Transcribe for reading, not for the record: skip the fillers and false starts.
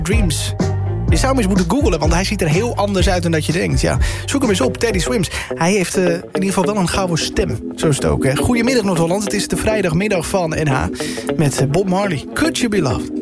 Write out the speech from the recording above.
Dreams. Je zou hem eens moeten googlen, want hij ziet er heel anders uit dan dat je denkt. Ja, zoek hem eens op, Teddy Swims. Hij heeft in ieder geval wel een gouden stem. Zo is het ook. Hè. Goedemiddag Noord-Holland, het is de vrijdagmiddag van NH... met Bob Marley, Could You Be Loved?